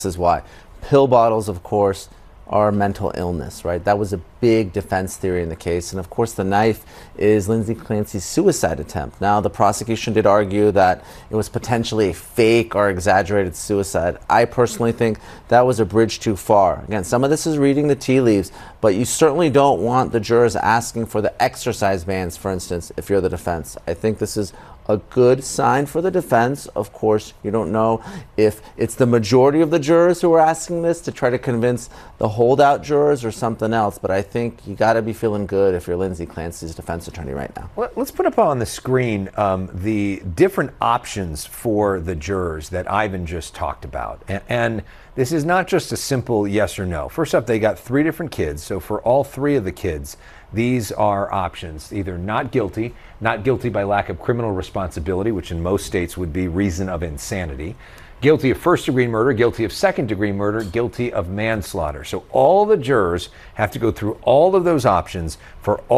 is why. Pill bottles, of course, are mental illness, right? That was a big defense theory in the case. And of course, the knife is Lindsay Clancy's suicide attempt. Now, the prosecution did argue that it was potentially a fake or exaggerated suicide. I personally think that was a bridge too far. Again, some of this is reading the tea leaves, but you certainly don't want the jurors asking for the exercise bans, for instance, if you're the defense. I think this is a good sign for the defense. Of course, you don't know if it's the majority of the jurors who are asking this to try to convince the holdout jurors or something else, but I think you got to be feeling good if you're Lindsay Clancy's defense attorney right now. Let's put up on the screen the different options for the jurors that Ivan just talked about. And this is not just a simple yes or no. First up, they got 3 different kids. So for all 3 of the kids, these are options: either not guilty by lack of criminal responsibility, which in most states would be reason of insanity, guilty of first-degree murder, guilty of second-degree murder, guilty of manslaughter. So all the jurors have to go through all of those options for all